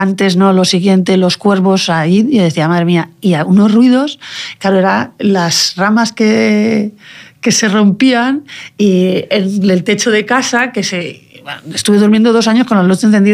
Antes, no, lo siguiente, los cuervos ahí, y decía, madre mía, y a unos ruidos, claro, eran las ramas que se rompían y el techo de casa, bueno, estuve durmiendo 2 años con la luz encendida